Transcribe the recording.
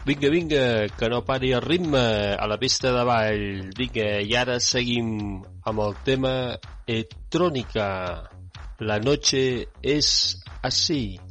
Vinga, vinga, que no pari el ritme a la pista de ball. Vinga, i ara seguim amb el tema Electrónica. La noche es así.